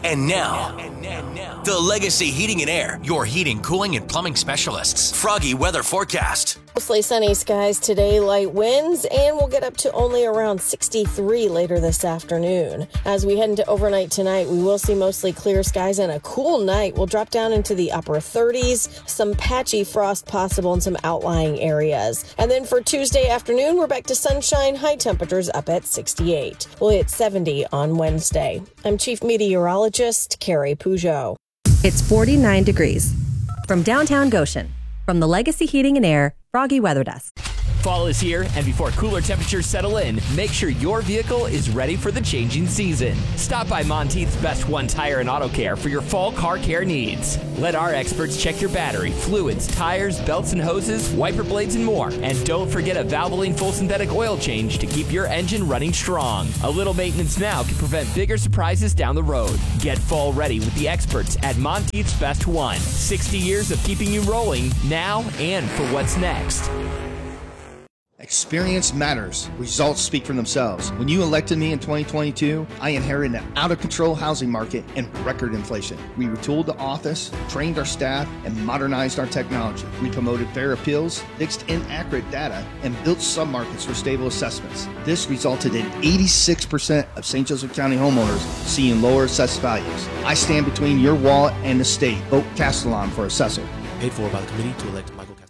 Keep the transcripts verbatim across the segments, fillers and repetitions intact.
And now, the Legacy Heating and Air, your heating, cooling, and plumbing specialists. Froggy weather forecast. Mostly sunny skies today, light winds, and we'll get up to only around sixty-three later this afternoon. As we head into overnight tonight, we will see mostly clear skies and a cool night. We'll drop down into the upper thirties, some patchy frost possible in some outlying areas. And then for Tuesday afternoon, we're back to sunshine, high temperatures up at sixty-eight. We'll hit seventy on Wednesday. I'm Chief Meteorologist Carrie Peugeot. It's forty-nine degrees. From downtown Goshen, from the Legacy Heating and Air Froggy Weather Desk. Fall is here, and before cooler temperatures settle in, make sure your vehicle is ready for the changing season. Stop by Monteith's Best One Tire and Auto Care for your fall car care needs. Let our experts check your battery, fluids, tires, belts and hoses, wiper blades, and more. And don't forget a Valvoline full synthetic oil change to keep your engine running strong. A little maintenance now can prevent bigger surprises down the road. Get fall ready with the experts at Monteith's Best One. sixty years of keeping you rolling now and for what's next. Experience matters. Results speak for themselves. When you elected me in twenty twenty-two, I inherited an out-of-control housing market and record inflation. We retooled the office, trained our staff, and modernized our technology. We promoted fair appeals, fixed inaccurate data, and built submarkets for stable assessments. This resulted in eighty-six percent of Saint Joseph County homeowners seeing lower assessed values. I stand between your wallet and the state. Vote Castellon for assessor. Paid for by the committee to elect Michael Castellon.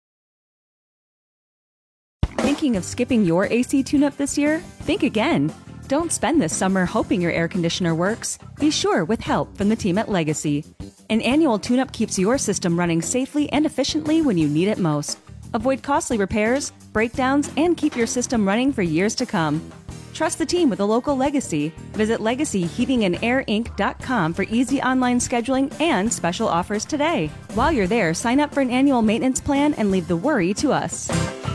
Thinking of skipping your A C tune-up this year? Think again. Don't spend this summer hoping your air conditioner works. Be sure with help from the team at Legacy. An annual tune-up keeps your system running safely and efficiently when you need it most. Avoid costly repairs, breakdowns, and keep your system running for years to come. Trust the team with a local Legacy. Visit legacy heating and air inc dot com for easy online scheduling and special offers today. While you're there, sign up for an annual maintenance plan and leave the worry to us.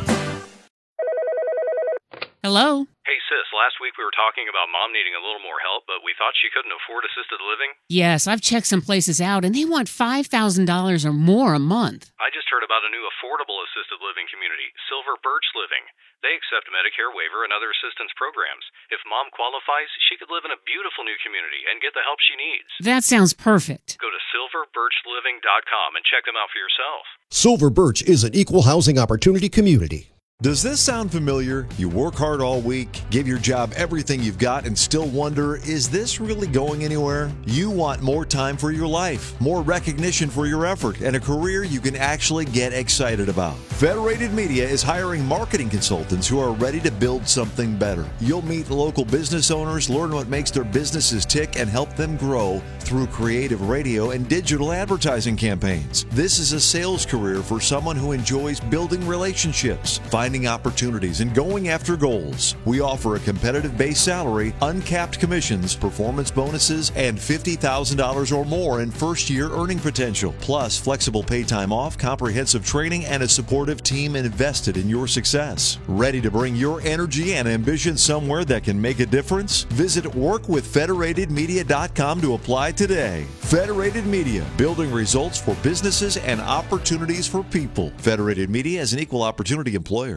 Hello? Hey, sis, last week we were talking about Mom needing a little more help, but we thought she couldn't afford assisted living. Yes, I've checked some places out, and they want five thousand dollars or more a month. I just heard about a new affordable assisted living community, Silver Birch Living. They accept Medicare waiver and other assistance programs. If Mom qualifies, she could live in a beautiful new community and get the help she needs. That sounds perfect. Go to silver birch living dot com and check them out for yourself. Silver Birch is an equal housing opportunity community. Does this sound familiar? You work hard all week, give your job everything you've got, and still wonder, is this really going anywhere? You want more time for your life, more recognition for your effort, and a career you can actually get excited about. Federated Media is hiring marketing consultants who are ready to build something better. You'll meet local business owners, learn what makes their businesses tick, and help them grow through creative radio and digital advertising campaigns. This is a sales career for someone who enjoys building relationships, finding opportunities, and going after goals. We offer a competitive base salary, uncapped commissions, performance bonuses, and fifty thousand dollars or more in first-year earning potential, plus flexible pay time off, comprehensive training, and a supportive team invested in your success. Ready to bring your energy and ambition somewhere that can make a difference? Visit work with federated media dot com to apply today. Federated Media, building results for businesses and opportunities for people. Federated Media is an equal opportunity employer.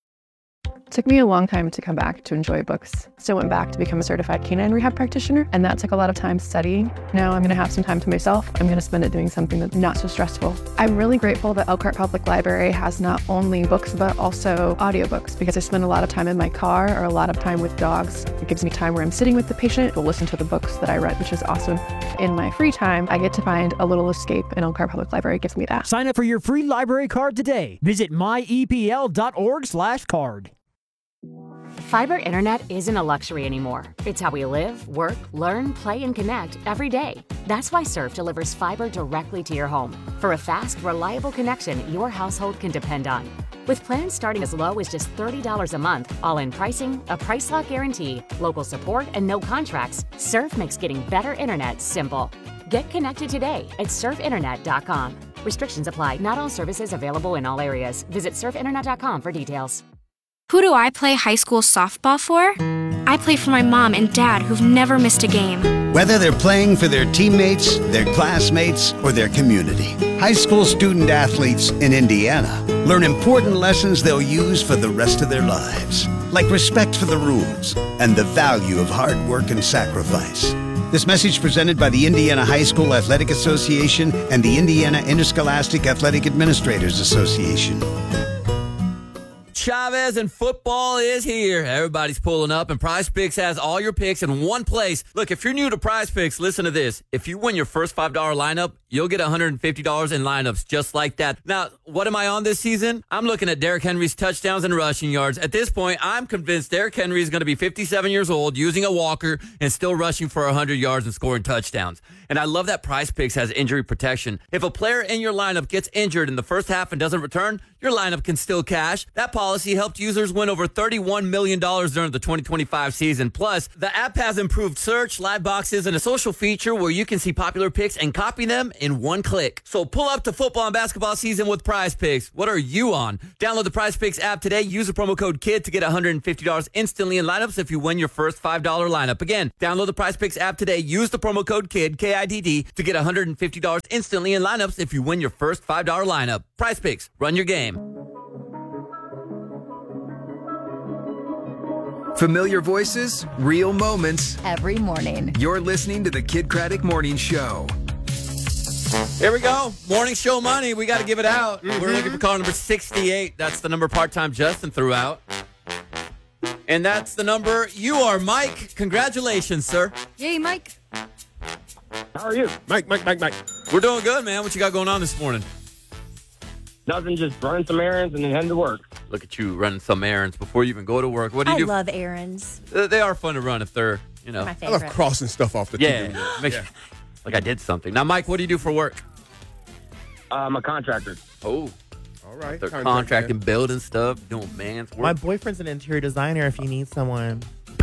It took me a long time to come back to enjoy books. So I went back to become a certified canine rehab practitioner, and that took a lot of time studying. Now I'm going to have some time to myself. I'm going to spend it doing something that's not so stressful. I'm really grateful that Elkhart Public Library has not only books, but also audiobooks, because I spend a lot of time in my car or a lot of time with dogs. It gives me time where I'm sitting with the patient to listen to the books that I read, which is awesome. In my free time, I get to find a little escape, and Elkhart Public Library gives me that. Sign up for your free library card today. Visit my e p l dot org slash card. Fiber internet isn't a luxury anymore. It's how we live, work, learn, play, and connect every day. That's why Surf delivers fiber directly to your home for a fast, reliable connection your household can depend on. With plans starting as low as just thirty dollars a month, all-in pricing, a price lock guarantee, local support, and no contracts, Surf makes getting better internet simple. Get connected today at surf internet dot com. Restrictions apply. Not all services available in all areas. Visit surf internet dot com for details. Who do I play high school softball for? I play for my mom and dad who've never missed a game. Whether they're playing for their teammates, their classmates, or their community, high school student athletes in Indiana learn important lessons they'll use for the rest of their lives, like respect for the rules, and the value of hard work and sacrifice. This message presented by the Indiana High School Athletic Association and the Indiana Interscholastic Athletic Administrators Association. Chavez and football is here. Everybody's pulling up, and Prize Picks has all your picks in one place. Look, if you're new to Prize Picks, listen to this. If you win your first five dollar lineup, you'll get one hundred fifty dollars in lineups just like that. Now, what am I on this season? I'm looking at Derrick Henry's touchdowns and rushing yards. At this point, I'm convinced Derrick Henry is going to be fifty-seven years old, using a walker, and still rushing for one hundred yards and scoring touchdowns. And I love that Prize Picks has injury protection. If a player in your lineup gets injured in the first half and doesn't return, your lineup can still cash. That policy helped users win over thirty-one million dollars during the twenty twenty-five season. Plus, the app has improved search, live boxes, and a social feature where you can see popular picks and copy them in one click. So pull up to football and basketball season with Prize Picks. What are you on? Download the Prize Picks app today. Use the promo code KID to get one hundred fifty dollars instantly in lineups if you win your first five dollar lineup. Again, download the Prize Picks app today. Use the promo code KID, K I D D, to get one hundred fifty dollars instantly in lineups if you win your first five dollar lineup. Prize Picks. Run your game. Familiar voices, real moments. Every morning. You're listening to the Kid Craddock Morning Show. Here we go. Morning show money. We got to give it out. Mm-hmm. We're looking for call number sixty-eight. That's the number part-time Justin threw out. And that's the number you are, Mike. Congratulations, sir. Yay, Mike. How are you? Mike, Mike, Mike, Mike. We're doing good, man. What you got going on this morning? Nothing, just running some errands and then heading to work. Look at you running some errands before you even go to work. What do you I do? I love errands. Uh, They are fun to run if they're, you know. My I favorite. love crossing stuff off the Yeah, to-do list. makes Yeah. you- like I did something. Now, Mike, what do you do for work? Uh, I'm a contractor. Oh. All right. They're Contract contracting, building stuff, doing man's work. My boyfriend's an interior designer if you need someone.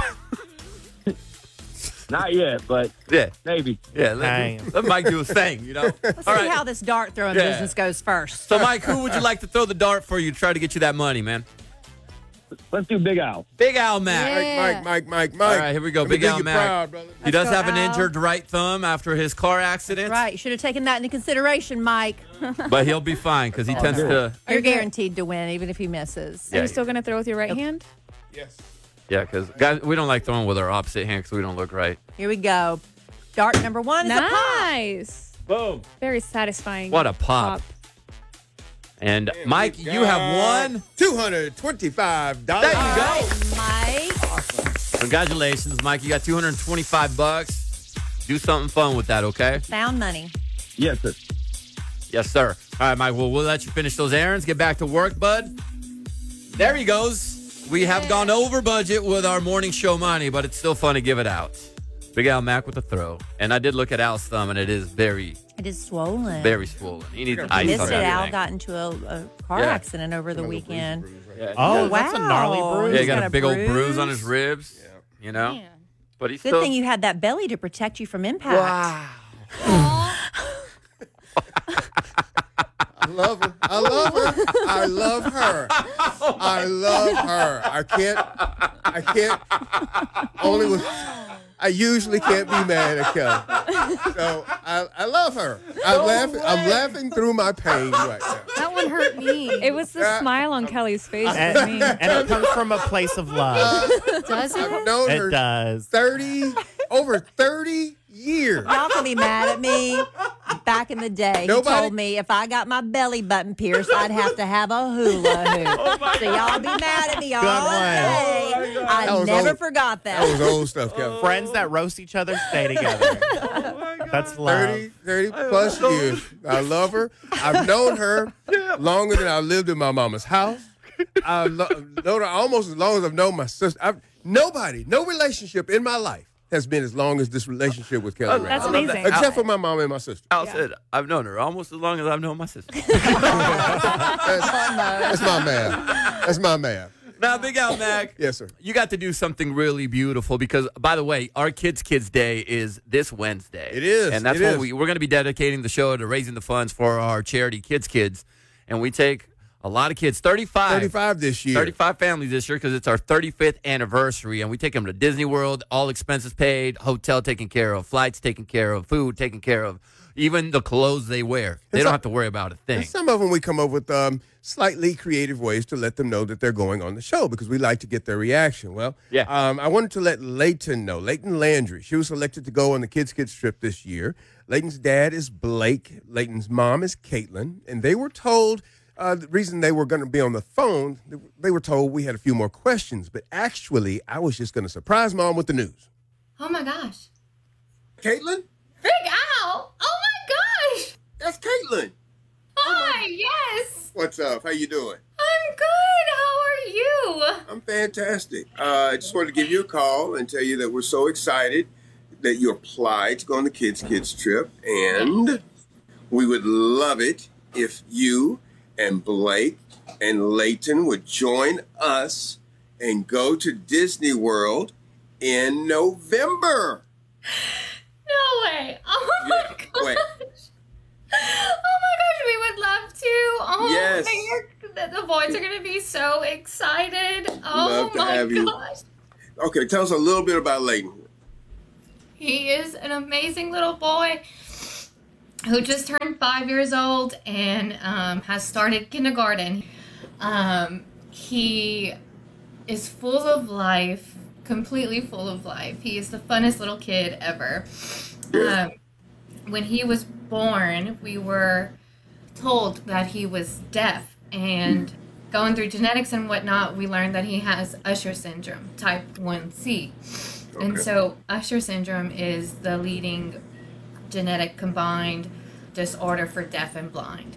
Not yet, but yeah, maybe. Yeah, let, let Mike do his thing, you know. Let's All see right. how this dart throwing Yeah. business goes first. So, Mike, who would you like to throw the dart for you to try to get you that money, man? Let's do Big Al. Big Al Mac. Mike, Mike, Mike, Mike, Mike. All right, here we go. Let me Big do Al you Mac. proud, brother. He does go, have an Al. injured right thumb after his car accident, Right, you should have taken that into consideration, Mike. but he'll be fine because he Oh, tends good. to. You're guaranteed to win, even if he misses. Yeah, Are you still going to throw with your right hand? Yes. Yeah, because guys, we don't like throwing with our opposite hand because we don't look right. Here we go. Dart number one is a pop. Nice. Boom. Very satisfying. What a pop. And Mike, you have won two hundred twenty-five dollars. There you go. Mike. Congratulations, Mike. You got two hundred twenty-five bucks. Do something fun with that, okay? Found money. Yes, sir. Yes, sir. All right, Mike. Well, we'll let you finish those errands. Get back to work, bud. There he goes. We have gone over budget with our morning show money, but it's still fun to give it out. Big Al Mac with a throw. And I did look at Al's thumb, and it is very, It is swollen. very swollen. He needs He ice missed on it. Al everything. got into a, a car Yeah. accident over the weekend. Yeah. Oh, wow. that's a gnarly bruise. Yeah, he He's got, a big old bruise bruise on his ribs. You know? But he's Good still. thing you had that belly to protect you from impact. Wow. I love her. I love her. I love her. I love her. I can't. I can't. Only with. I usually can't be mad at Kelly. So I, I love her. I'm laughing. I'm laughing through my pain right now. That one hurt me. It was the Yeah. smile on Kelly's face. And, for me. and it comes from a place of love. Does I've it? known It her does. thirty over thirty years. Y'all can be mad at me. Back in the day, Nobody- he told me if I got my belly button pierced, I'd have to have a hula hoop. so y'all be mad at me all Good one. day. I That was never old- forgot that. That was old stuff, Kevin. Friends that roast each other stay together. That's love. thirty, thirty plus years. I love her. I've known her longer than I lived in my mama's house. I've lo- known her almost as long as I've known my sister. I've, nobody, no relationship in my life has been as long as this relationship with Kelly. Oh, Rowland. that's amazing. Except for my mom and my sister. Al said, I've known her almost as long as I've known my sister. That's, that's my math. That's my math. Now, Big Al Mac. Yes, sir. You got to do something really beautiful because, by the way, our Kids Kids Day is this Wednesday. It is. And that's It when is. we, we're going to be dedicating the show to raising the funds for our charity Kids Kids. And we take A lot of kids, thirty-five. thirty-five this year. thirty-five families this year because it's our thirty-fifth anniversary, and we take them to Disney World, all expenses paid, hotel taken care of, flights taken care of, food taken care of, even the clothes they wear. They And don't some- have to worry about a thing. And some of them we come up with um, slightly creative ways to let them know that they're going on the show because we like to get their reaction. Well, yeah. um, I wanted to let Layton know. Layton Landry, she was selected to go on the Kids Kids trip this year. Layton's dad is Blake. Layton's mom is Caitlin. And they were told uh, the reason they were going to be on the phone, they were told we had a few more questions. But actually, I was just going to surprise mom with the news. Oh my gosh. Caitlin? Big Al! Oh my gosh! That's Caitlin. Hi, yes! What's up? How you doing? I'm good. How are you? I'm fantastic. Uh, I just wanted to give you a call and tell you that we're so excited that you applied to go on the Kids Kids trip. And we would love it if you and Blake and Layton would join us and go to Disney World in November. No way. Oh my Yeah, gosh. wait. Oh my gosh, we would love to. Oh, Yes. man, the, the boys are going to be so excited. Oh Love to my have you. gosh. Okay, tell us a little bit about Layton. He is an amazing little boy who just turned five years old and um, has started kindergarten. Um, he is full of life, completely full of life. He is the funnest little kid ever. Um, when he was born, we were told that he was deaf, and going through genetics and whatnot, we learned that he has Usher syndrome, type one C. And Okay. so Usher syndrome is the leading genetic combined disorder for deaf and blind.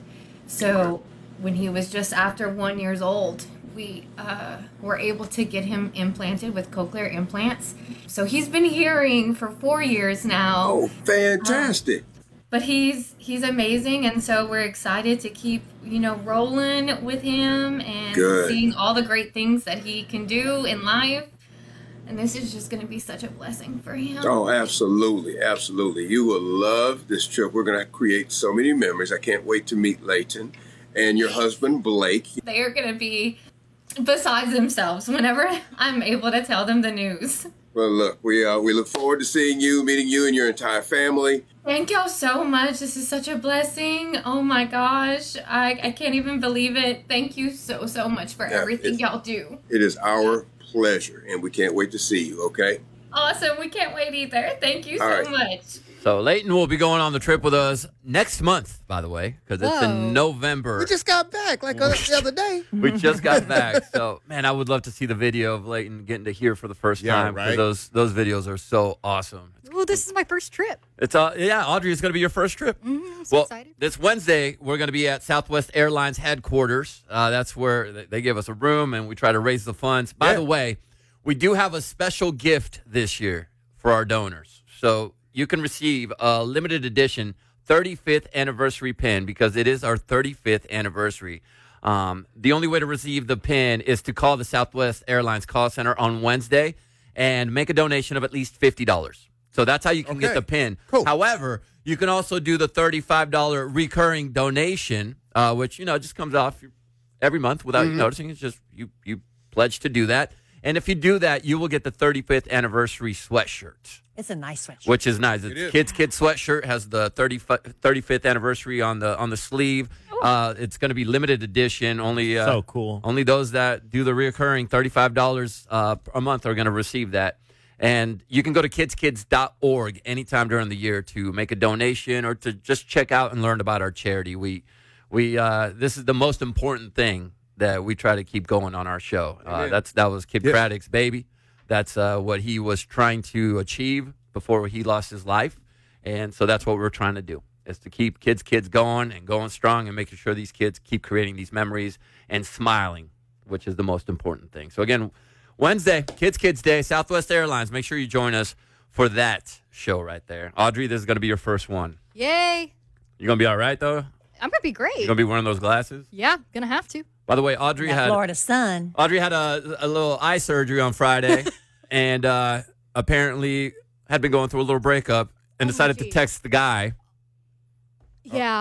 So when he was just after one years old, we uh, were able to get him implanted with cochlear implants. So he's been hearing for four years now. Oh, fantastic. But he's he's amazing, and so we're excited to keep, you know, rolling with him and Good. seeing all the great things that he can do in life. And this is just going to be such a blessing for him. Oh, absolutely, absolutely. You will love this trip. We're going to create so many memories. I can't wait to meet Layton and your husband, Blake. They are going to be besides themselves whenever I'm able to tell them the news. Well, look, we uh, we look forward to seeing you, meeting you and your entire family. Thank y'all so much. This is such a blessing. Oh my gosh. I, I can't even believe it. Thank you so, so much for Yeah, everything it's- y'all do. It is our pleasure, and we can't wait to see you, okay? Awesome. We can't wait either. Thank you All so right. much. So Layton will be going on the trip with us next month, by the way, because it's Whoa. in November. We just got back like uh, the other day. We just got back. So, man, I would love to see the video of Layton getting to hear for the first Yeah, time. 'cause right. Those those videos are so awesome. Well, this is my first trip. It's uh, yeah, Audrey, it's going to be your first trip. Mm-hmm, I'm so well, excited. this Wednesday, we're going to be at Southwest Airlines headquarters. Uh, that's where they- they give us a room, and we try to raise the funds. By the way, we do have a special gift this year for our donors. So you can receive a limited edition thirty-fifth anniversary pin because it is our thirty-fifth anniversary. Um, the only way to receive the pin is to call the Southwest Airlines call center on Wednesday and make a donation of at least fifty dollars. So that's how you can get Okay. the pin. However, you can also do the thirty-five dollars recurring donation, uh, which, you know, just comes off every month without you Mhm. noticing. It's just you, you pledge to do that. And if you do that, you will get the thirty-fifth anniversary sweatshirt. It's a nice sweatshirt. Which is nice. It's It is. Kids Kids sweatshirt has the thirty, thirty-fifth anniversary on the on the sleeve. Uh, it's going to be limited edition. Only uh, So cool. Only those that do the reoccurring thirty-five dollars uh, a month are going to receive that. And you can go to kids kids dot org anytime during the year to make a donation or to just check out and learn about our charity. We we uh, this is the most important thing that we try to keep going on our show. Uh, Amen. that's that was Kid Yes. Craddock's baby. That's uh, what he was trying to achieve before he lost his life. And so that's what we're trying to do, is to keep Kids Kids going and going strong and making sure these kids keep creating these memories and smiling, which is the most important thing. So, again, Wednesday, Kids Kids Day, Southwest Airlines. Make sure you join us for that show right there. Audrey, this is going to be your first one. Yay. You're going to be all right, though? I'm going to be great. You're going to be wearing those glasses? Yeah, going to have to. By the way, Audrey That had Florida sun. Audrey had a, a little eye surgery on Friday and uh, apparently had been going through a little breakup and Oh, decided to geez. text the guy. Yeah.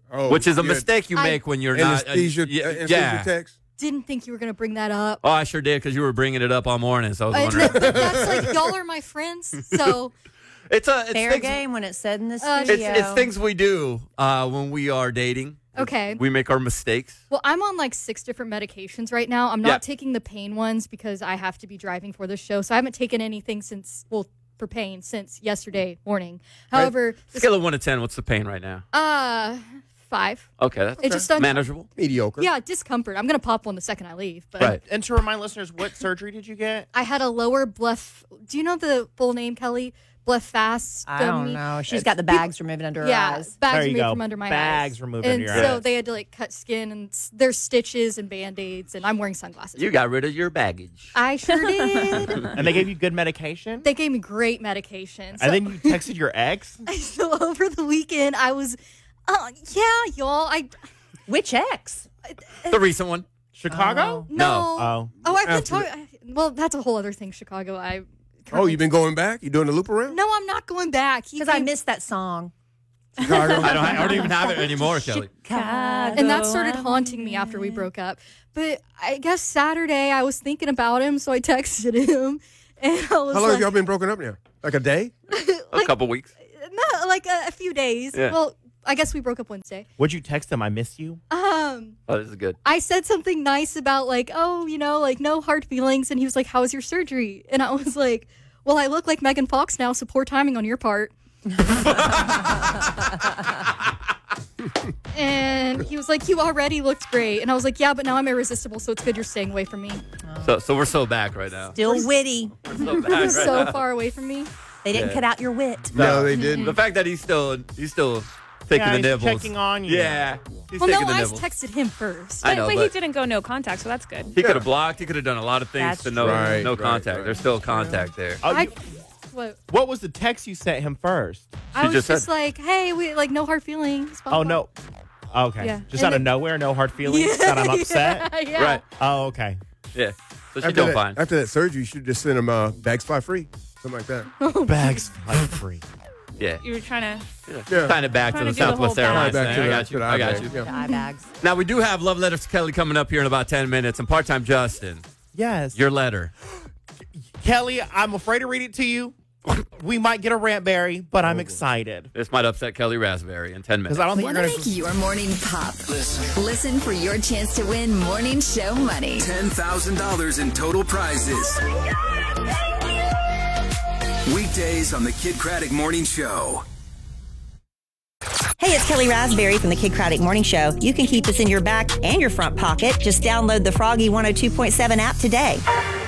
Oh, which is a yeah. mistake you I- make when you're not. Anesthesia, uh, yeah, anesthesia yeah. text. Didn't think you were going to bring that up. Oh, I sure did because you were bringing it up all morning. So I was Uh, wondering. but that's like, y'all are my friends, so. it's a it's Fair things, game when it's said in the Uh, studio. It's, it's things we do uh, when we are dating. Okay. We make our mistakes. Well, I'm on like six different medications right now. I'm not Yeah. taking the pain ones because I have to be driving for the show. So I haven't taken anything since, well, for pain since yesterday morning. However, this- Scale of one to ten. What's the pain right now? uh, five. Okay, that's It just doesn't- manageable. Mediocre. Yeah, discomfort. I'm going to pop one the second I leave. But Right. And to remind listeners, what surgery did you get? I had a lower bleph. Do you know the full name, Kelly? Blephastomie. I don't know. She's got the bags removed under her Yeah, eyes. bags There you removed go. from under my Bags eyes. removed and under your so eyes. they had to like cut skin and s- there's stitches and band-aids and I'm wearing sunglasses. You got rid of your baggage. I sure did. And they gave you good medication? They gave me great medication. So, And then you texted your ex? so over the weekend I was, uh, yeah, y'all. I Which ex? The recent one. Chicago? no. Oh. Oh, I've been After talking. Well, that's a whole other thing. Chicago. I. Oh, you've been going back? You doing the loop around? No, I'm not going back. Because I missed that song. Chicago. I don't, I don't even have it anymore, Kelly. And that started haunting me after we broke up. But I guess Saturday I was thinking about him, so I texted him, and I was How long like, have y'all been broken up now? Like a day? A couple weeks. no, like a, a few days. Yeah. Well, I guess we broke up Wednesday. Would you text him, I miss you? Um, Oh, this is good. I said something nice about like, oh, you know, like no hard feelings, and he was like, "How was your surgery?" And I was like, "Well, I look like Megan Fox now, so poor timing on your part." And he was like, "You already looked great," and I was like, "Yeah, but now I'm irresistible, so it's good you're staying away from me." So, so we're so back right now. Still witty. We're so back You're right so now. far away from me. They didn't Yeah. cut out your wit. No, they didn't. The fact that he's still he's still taking Yeah, the he's nibbles. checking on you. Yeah. He's Well, no, taking the I nibbles. texted him first. I know, but, but he didn't go no contact, so that's good. he could have blocked. He could have done a lot of things That's to no Right, no right, contact. right. There's still contact there. Oh, I, you- what? what was the text you sent him first? I She was just just, said- like, "Hey, we like no hard feelings." blah, Oh, blah. no. Okay. Yeah. Just And out of then- nowhere, no hard feelings that I'm upset? Yeah, yeah. Right. Oh, okay. Yeah. So she's After doing that, fine. after that surgery, you should just send them uh, bags fly free. Something like that. Bags flight free. Yeah. You were trying to. Yeah. Kind of back to Trying the to do the Southwest whole Airlines back thing. to I the- got to you. the I got eye you. bag, yeah. The eye bags. Now we do have love letters to Kelly coming up here in about ten minutes, and part-time Justin. Yes. Your letter. Kelly, I'm afraid to read it to you. We might get a rantberry, but I'm excited. This might upset Kelly Raspberry in ten minutes. Because I don't think Want we're to going make your morning pop? Listen. Listen for your chance to win morning show money. ten thousand dollars in total prizes. Weekdays on the Kid Craddock Morning Show. Hey, it's Kelly Raspberry from the Kid Craddock Morning Show. You can keep us in your back and your front pocket. Just download the Froggy one oh two point seven app today.